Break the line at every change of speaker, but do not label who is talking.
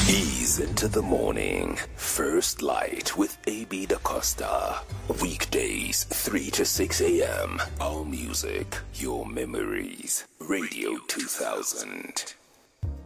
Ease into the morning. First Light with AB Da Costa. Weekdays, 3 to 6 a.m. Our music, your memories. Radio 2000.